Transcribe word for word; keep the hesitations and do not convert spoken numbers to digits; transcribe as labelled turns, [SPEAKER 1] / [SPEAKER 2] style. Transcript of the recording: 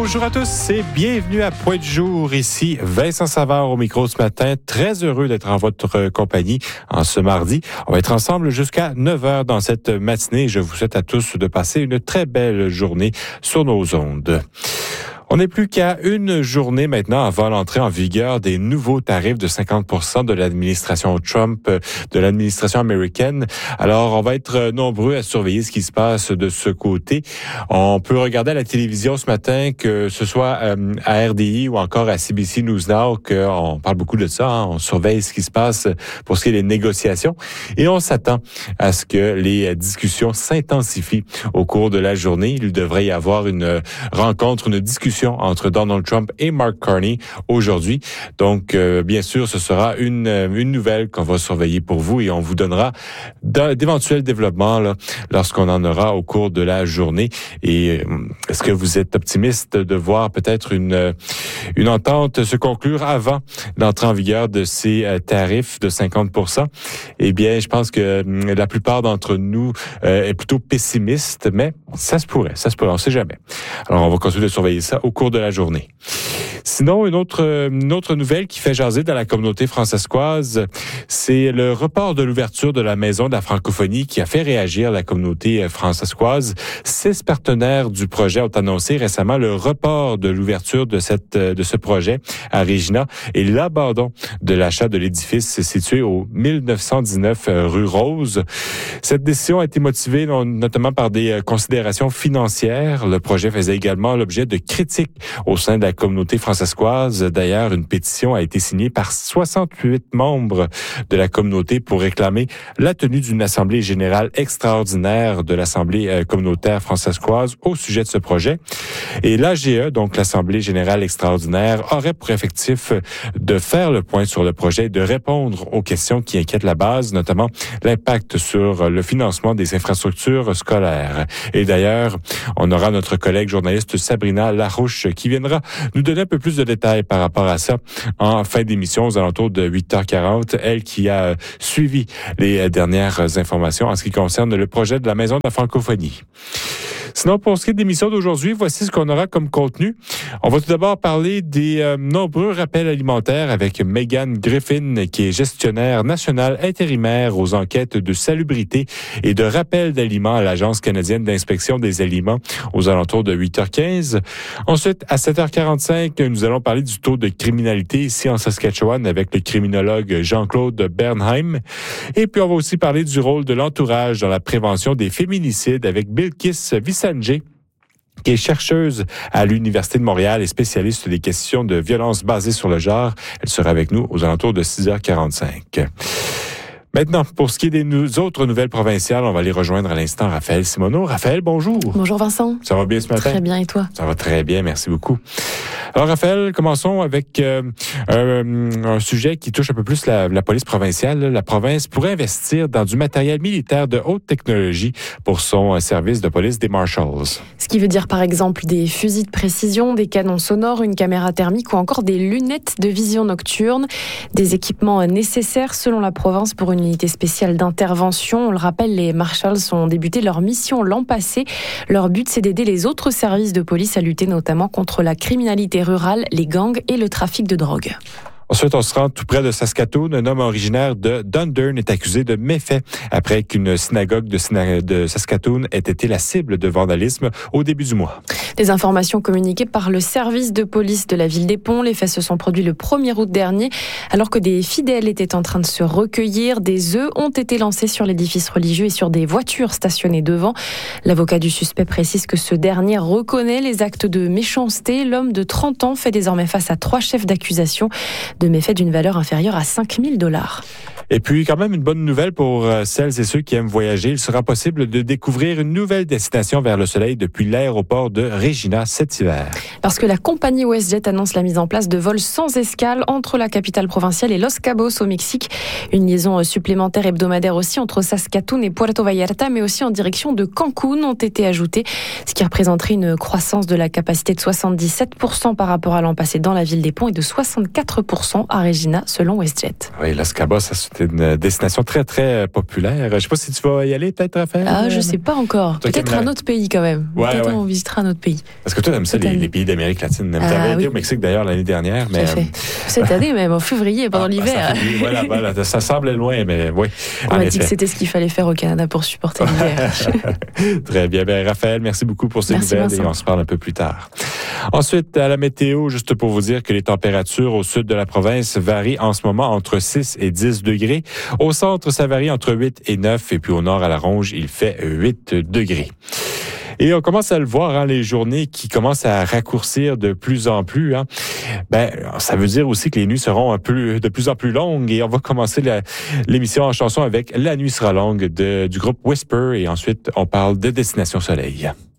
[SPEAKER 1] Bonjour à tous et bienvenue à Point du jour. Ici Vincent Savard au micro ce matin. Très heureux d'être en votre compagnie en ce mardi. On va être ensemble jusqu'à neuf heures dans cette matinée. Je vous souhaite à tous de passer une très belle journée sur nos ondes. On n'est plus qu'à une journée maintenant avant l'entrée en vigueur des nouveaux tarifs de cinquante pour cent de l'administration Trump, de l'administration américaine. Alors, on va être nombreux à surveiller ce qui se passe de ce côté. On peut regarder à la télévision ce matin, que ce soit euh, à R D I ou encore à C B C News Now, qu'on parle beaucoup de ça. Hein, on surveille ce qui se passe pour ce qui est des négociations. Et on s'attend à ce que les discussions s'intensifient au cours de la journée. Il devrait y avoir une rencontre, une discussion entre Donald Trump et Mark Carney aujourd'hui. Donc, euh, bien sûr, ce sera une, une nouvelle qu'on va surveiller pour vous et on vous donnera d'éventuels développements là, lorsqu'on en aura au cours de la journée. Et euh, est-ce que vous êtes optimiste de voir peut-être une, une entente se conclure avant l'entrée en vigueur de ces euh, tarifs de cinquante pour cent? Eh bien, je pense que euh, la plupart d'entre nous euh, est plutôt pessimiste, mais ça se pourrait, ça se pourrait, on ne sait jamais. Alors, on va continuer de surveiller ça au cours de la journée. Sinon, une autre, une autre nouvelle qui fait jaser dans la communauté francescoise, c'est le report de l'ouverture de la Maison de la francophonie qui a fait réagir la communauté francescoise. Six partenaires du projet ont annoncé récemment le report de l'ouverture de cette de ce projet à Regina et l'abandon de l'achat de l'édifice situé au mille neuf cent dix-neuf rue Rose. Cette décision a été motivée notamment par des considérations financières. Le projet faisait également l'objet de critiques au sein de la communauté francescoise. D'ailleurs, une pétition a été signée par soixante-huit membres de la communauté pour réclamer la tenue d'une assemblée générale extraordinaire de l'Assemblée communautaire francescoise au sujet de ce projet. Et l'A G E, donc l'Assemblée générale extraordinaire, aurait pour effectif de faire le point sur le projet et de répondre aux questions qui inquiètent la base, notamment l'impact sur le financement des infrastructures scolaires. Et d'ailleurs, on aura notre collègue journaliste Sabrina Larouche qui viendra nous donner un peu plus de détails par rapport à ça en fin d'émission aux alentours de huit heures quarante. Elle qui a suivi les dernières informations en ce qui concerne le projet de la Maison de la francophonie. Sinon, pour ce qui est de l'émission d'aujourd'hui, voici ce qu'on aura comme contenu. On va tout d'abord parler des euh, nombreux rappels alimentaires avec Megan Griffin, qui est gestionnaire nationale intérimaire aux enquêtes de salubrité et de rappel d'aliments à l'Agence canadienne d'inspection des aliments aux alentours de huit heures quinze. Ensuite, à sept heures quarante-cinq, nous allons parler du taux de criminalité ici en Saskatchewan avec le criminologue Jean-Claude Bernheim. Et puis, on va aussi parler du rôle de l'entourage dans la prévention des féminicides avec Bilkis Vissanjé, qui est chercheuse à l'Université de Montréal et spécialiste des questions de violence basées sur le genre. Elle sera avec nous aux alentours de six heures quarante-cinq. Maintenant, pour ce qui est des nou- autres nouvelles provinciales, on va aller rejoindre à l'instant Raphaël Simoneau. Raphaël, bonjour.
[SPEAKER 2] Bonjour Vincent.
[SPEAKER 1] Ça va bien ce matin?
[SPEAKER 2] Très bien, et toi?
[SPEAKER 1] Ça va très bien, merci beaucoup. Alors Raphaël, commençons avec euh, un, un sujet qui touche un peu plus la, la police provinciale. La province pourrait investir dans du matériel militaire de haute technologie pour son service de police des Marshals.
[SPEAKER 2] Ce qui veut dire par exemple des fusils de précision, des canons sonores, une caméra thermique ou encore des lunettes de vision nocturne. Des équipements nécessaires selon la province pour une unité spéciale d'intervention. On le rappelle, les Marshals ont débuté leur mission l'an passé. Leur but, c'est d'aider les autres services de police à lutter notamment contre la criminalité rurale, les gangs et le trafic de drogue.
[SPEAKER 1] Ensuite, on se rend tout près de Saskatoon. Un homme originaire de Dundurn est accusé de méfaits après qu'une synagogue de, Sina- de Saskatoon ait été la cible de vandalisme au début du mois.
[SPEAKER 2] Des informations communiquées par le service de police de la ville des Ponts. Les faits se sont produits le premier août dernier. Alors que des fidèles étaient en train de se recueillir, des œufs ont été lancés sur l'édifice religieux et sur des voitures stationnées devant. L'avocat du suspect précise que ce dernier reconnaît les actes de méchanceté. L'homme de trente ans fait désormais face à trois chefs d'accusation de méfaits d'une valeur inférieure à cinq mille dollars.
[SPEAKER 1] Et puis, quand même, une bonne nouvelle pour euh, celles et ceux qui aiment voyager. Il sera possible de découvrir une nouvelle destination vers le soleil depuis l'aéroport de Regina cet hiver.
[SPEAKER 2] Parce que la compagnie WestJet annonce la mise en place de vols sans escale entre la capitale provinciale et Los Cabos au Mexique. Une liaison supplémentaire hebdomadaire aussi entre Saskatoon et Puerto Vallarta, mais aussi en direction de Cancun ont été ajoutées, ce qui représenterait une croissance de la capacité de soixante-dix-sept pour cent par rapport à l'an passé dans la ville des Ponts et de soixante-quatre pour cent à Regina, selon WestJet.
[SPEAKER 1] Oui, Los Cabos, c'est c'est une destination très, très populaire. Je sais pas si tu vas y aller, peut-être, Raphaël?
[SPEAKER 2] Ah, je sais pas encore. Toi, peut-être un autre pays, quand même.
[SPEAKER 1] Ouais,
[SPEAKER 2] peut-être
[SPEAKER 1] ouais.
[SPEAKER 2] on visitera un autre pays.
[SPEAKER 1] Parce que toi, t'aimes ça, les, les pays d'Amérique latine. Ah, t'avais oui. été au Mexique, d'ailleurs, l'année dernière. Mais,
[SPEAKER 2] euh... Cette année, même, en février, pendant ah, l'hiver.
[SPEAKER 1] Ça, voilà, voilà, ça semblait loin, mais oui.
[SPEAKER 2] On m'a dit que c'était ce qu'il fallait faire au Canada pour supporter l'hiver.
[SPEAKER 1] Très bien. Ben, Raphaël, merci beaucoup pour ces merci nouvelles Vincent. Et on se parle un peu plus tard. Ensuite, à la météo, juste pour vous dire que les températures au sud de la province varient en ce moment entre six et dix degrés. Au centre, ça varie entre huit et neuf. Et puis au nord, à la Ronge, il fait huit degrés. Et on commence à le voir, hein, les journées qui commencent à raccourcir de plus en plus. Hein. Ben, ça veut dire aussi que les nuits seront un peu de plus en plus longues. Et on va commencer la, l'émission en chanson avec La nuit sera longue de, du groupe Whisper. Et ensuite, on parle de Destination Soleil.